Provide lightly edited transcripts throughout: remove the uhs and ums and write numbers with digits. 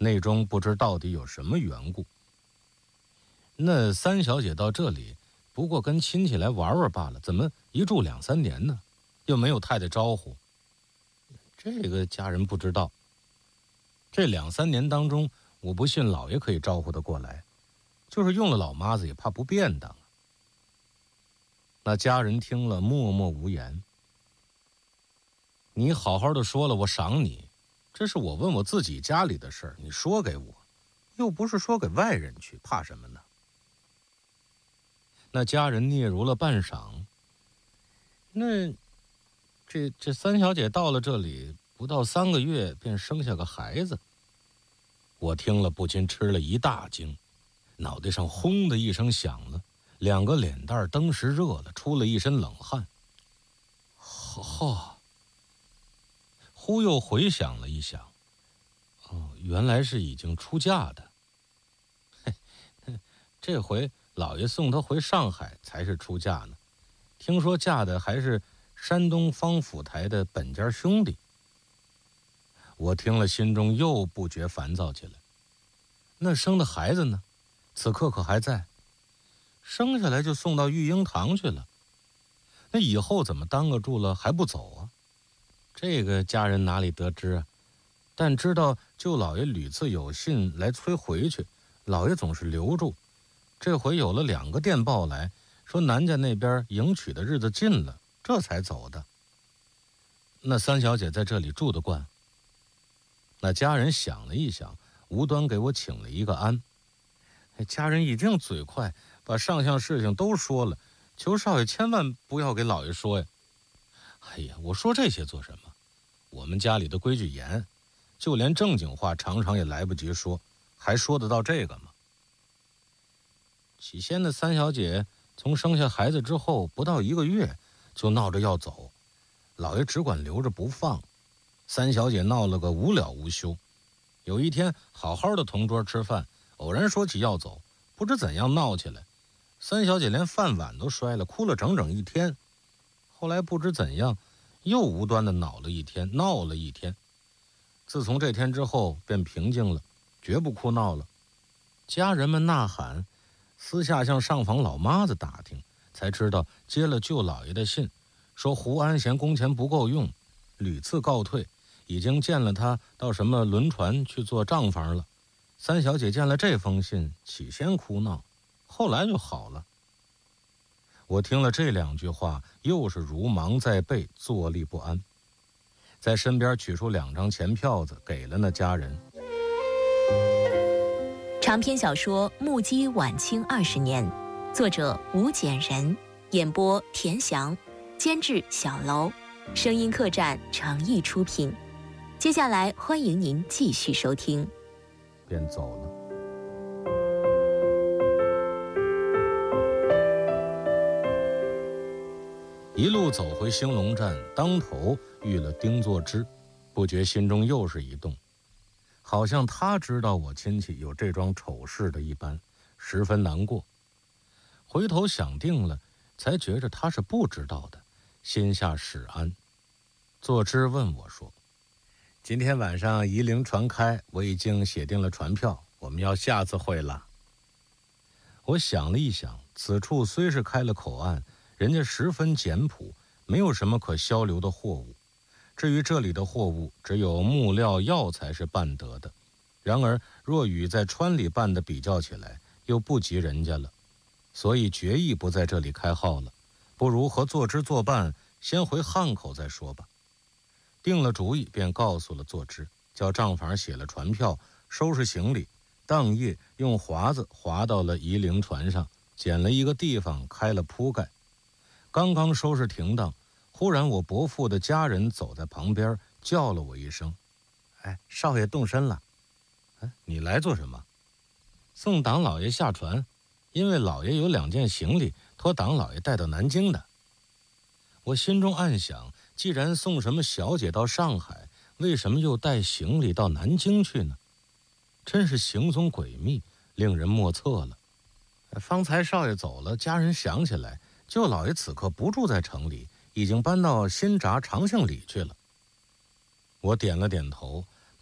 内中不知到底有什么缘故。那三小姐到这里不过跟亲戚来玩玩罢了，怎么一住2、3年呢？又没有太太招呼。这个家人不知道，这2、3年当中，我不信老爷可以招呼得过来，就是用了老妈子也怕不便当。那家人听了默默无言。你好好的说了，我赏你，这是我问我自己家里的事儿，你说给我，又不是说给外人去，怕什么呢？那家人嗫嚅了半晌。那这三小姐到了这里不到3个月便生下个孩子。我听了不禁吃了一大惊，脑袋上轰的一声响了，2个脸蛋登时热了，出了一身冷汗。忽又回想了一想，原来是已经出嫁的。这回老爷送她回上海才是出嫁呢，听说嫁的还是山东方府台的本家兄弟。我听了心中又不觉烦躁起来。那生的孩子呢？此刻可还在？生下来就送到育婴堂去了，那以后怎么耽搁住了还不走啊？这个家人哪里得知啊？但知道舅老爷屡次有信来催回去，老爷总是留住。这回有了2个电报来说南家那边迎娶的日子近了，这才走的。那三小姐在这里住得惯？那家人想了一想，无端给我请了一个安。家人一定嘴快，把上项事情都说了，求少爷千万不要给老爷说呀。哎呀，我说这些做什么？我们家里的规矩严，就连正经话常常也来不及说，还说得到这个吗？起先的三小姐从生下孩子之后不到1个月就闹着要走，老爷只管留着不放。三小姐闹了个无了无休。有一天好好的同桌吃饭，偶然说起要走，不知怎样闹起来，三小姐连饭碗都摔了，哭了整整1天。后来不知怎样又无端的闹了一天。自从这天之后便平静了，绝不哭闹了。家人们呐喊，私下向上房老妈子打听，才知道接了舅老爷的信，说胡安嫌工钱不够用，屡次告退，已经见了他到什么轮船去做账房了。三小姐见了这封信，起先哭闹，后来就好了。我听了这2句话，又是如芒在背，坐立不安，在身边取出2张钱票子给了那家人。 长篇小说《目击晚清20年》，作者吴简人，演播田翔，监制小楼，声音客栈诚意出品。接下来欢迎您继续收听。 便走了。一路走回兴隆站，当头遇了丁作之，不觉心中又是一动，好像他知道我亲戚有这桩丑事的一般，十分难过。回头想定了，才觉着他是不知道的，心下始安。作之问我说：“今天晚上夷陵船开，我已经写定了船票，我们要下次会了。”我想了一想，此处虽是开了口岸，人家十分简朴，没有什么可销流的货物。至于这里的货物，只有木料药材是办得的。然而若与在川里办的比较起来，又不及人家了，所以决意不在这里开号了，不如和作之作伴，先回汉口再说吧。定了主意，便告诉了作之，叫账房写了船票，收拾行李，当夜用划子划到了夷陵船上，捡了一个地方开了铺盖。刚刚收拾停当，忽然我伯父的家人走在旁边，叫了我一声：“哎，少爷动身了。”“你来做什么？”“送党老爷下船，因为老爷有2件行李托党老爷带到南京的。”我心中暗想，既然送什么小姐到上海，为什么又带行李到南京去呢？真是行踪诡秘，令人莫测了。方才少爷走了，家人想起来，舅老爷此刻不住在城里，已经搬到新闸长庆里去了。我点了点头，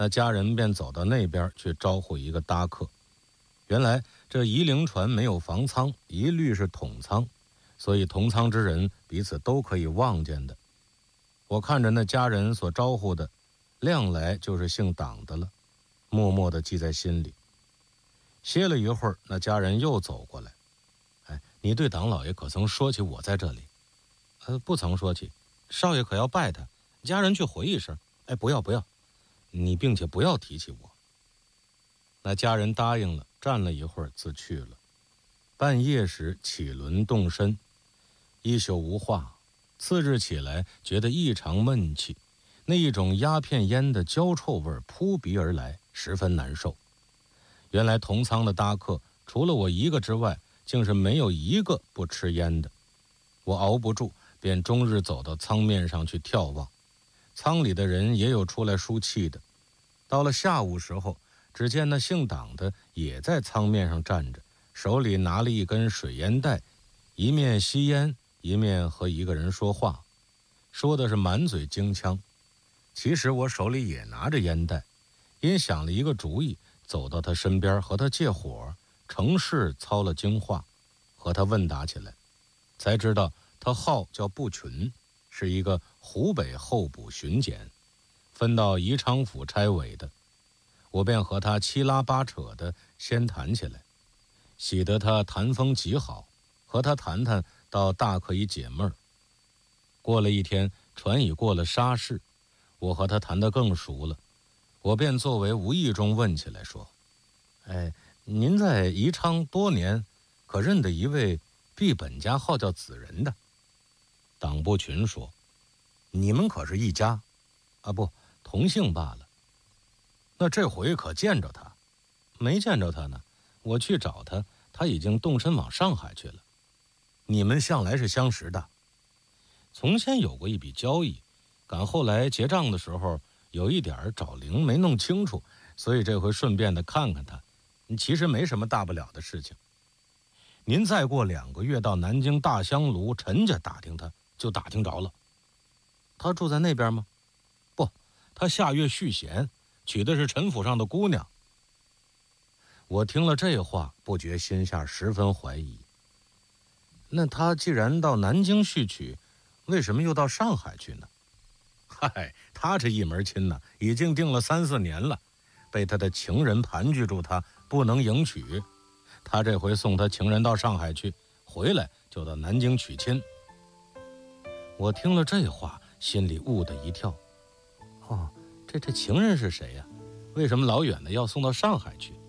那家人便走到那边去招呼一个搭客。原来这夷陵船没有房舱，一律是统舱，所以同舱之人彼此都可以望见的。我看着那家人所招呼的，亮来就是姓党的了，默默地记在心里。歇了一会儿，那家人又走过来。你对党老爷可曾说起我在这里？不曾说起。少爷可要拜他，家人去回一声。不要，你并且不要提起我。那家人答应了，站了一会儿自去了。半夜时起轮动身，一宿无话。次日起来觉得异常闷气，那一种鸦片烟的焦臭味扑鼻而来，十分难受。原来同舱的搭客除了我一个之外，竟是没有一个不吃烟的。我熬不住，便终日走到舱面上去眺望。舱里的人也有出来输气的。到了下午时候，只见那姓党的也在舱面上站着，手里拿了一根水烟袋，一面吸烟，一面和一个人说话，说的是满嘴京腔。其实我手里也拿着烟袋，因想了一个主意，走到他身边和他借火，乘势操了京话，和他问答起来，才知道他号叫步群，是一个湖北候补巡检，分到宜昌府差委的。我便和他七拉八扯的先谈起来，喜得他谈风极好，和他谈谈倒大可以解闷儿。过了一天，船已过了沙市，我和他谈得更熟了，我便作为无意中问起来说：您在宜昌多年，可认得一位毕本家号叫子仁的？党步群说：你们可是一家？不，同姓罢了。那这回可见着他？没见着他呢，我去找他，他已经动身往上海去了。你们向来是相识的？从前有过一笔交易，赶后来结账的时候有一点找零没弄清楚，所以这回顺便的看看他，其实没什么大不了的事情。您再过2个月到南京大香炉陈家打听他，就打听着了。他住在那边吗？不，他下月续弦，娶的是陈府上的姑娘。我听了这话，不觉心下十分怀疑。那他既然到南京续娶，为什么又到上海去呢？他这一门亲呢，已经定了3、4年了，被他的情人盘踞住他，不能迎娶。他这回送他情人到上海去，回来就到南京娶亲。我听了这话，心里兀的一跳。这情人是谁呀？为什么老远的要送到上海去？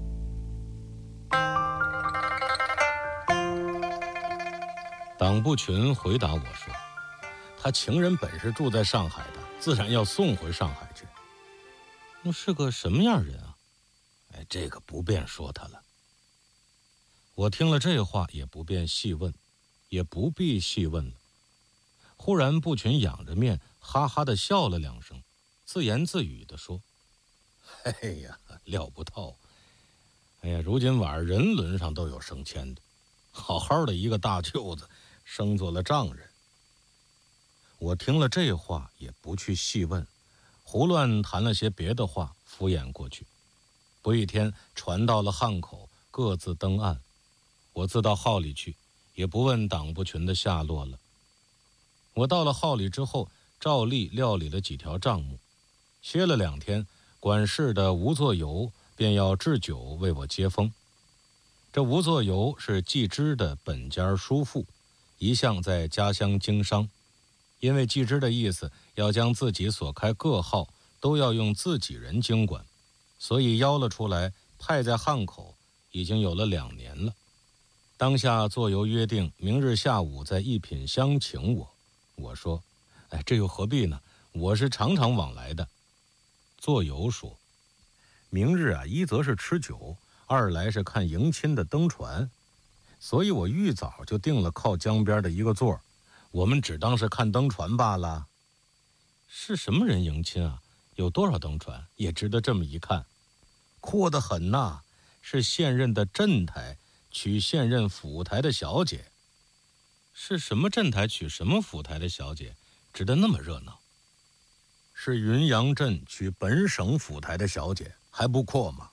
党步群回答我说：他情人本是住在上海的，自然要送回上海去。那是个什么样人啊？这个不便说他了。我听了这话，也不便细问，也不必细问了。忽然步群仰着面，哈哈地笑了2声，自言自语地说：料不透。如今晚上人伦上都有升迁的，好好的一个大舅子，升做了丈人。我听了这话，也不去细问，胡乱谈了些别的话，敷衍过去。不一天，船到了汉口，各自登岸。我自到号里去，也不问党步群的下落了。我到了号里之后，照例料理了几条账目。歇了2天，管事的吴作游便要置酒为我接风。这吴作游是季之的本家叔父，一向在家乡经商。因为季之的意思要将自己所开各号都要用自己人经管，所以邀了出来，派在汉口，已经有了2年了。当下作游约定明日下午在一品乡请我。我说：这又何必呢？我是常常往来的。作游说：明日一则是吃酒，二来是看迎亲的登船，所以我预早就定了靠江边的一个座，我们只当是看登船罢了。是什么人迎亲啊？有多少登船？也值得这么一看。阔得很呐，是现任的镇台娶现任府台的小姐。是什么镇台娶什么府台的小姐，值得那么热闹？ 是云阳镇娶本省府台的小姐，还不阔吗？